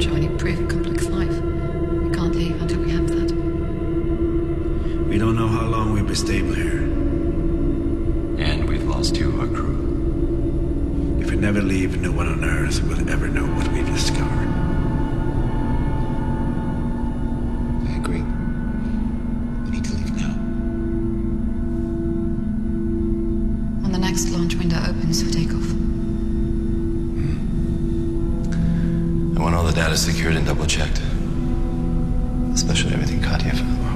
show any proof of complex life. We can't leave until we have that. We don't know how long we'll be stable here. And we've lost 2 of our crew. If we never leave, no one on Earth will ever know what we've discovered. I agree. We need to leave now. When the next launch window opens for takeoff. I want all the data secured and double-checked. Especially everything Katya found.